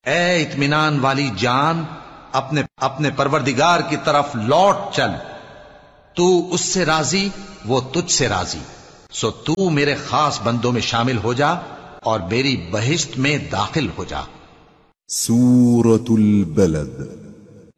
ए इत्मीनान वाली जान, अपने अपने परवरदिगार की तरफ लौट चल। तू उससे राजी, वो तुझसे राजी। सो तू मेरे खास बंदों में शामिल हो जा और मेरी बहिश्त में दाखिल हो जा। सूरतुल बलद।